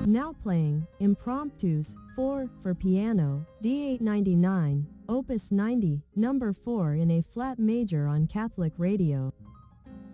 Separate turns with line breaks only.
Now playing Impromptus 4 for piano, D899, Opus 90, number 4 in A flat major on Catholic Radio.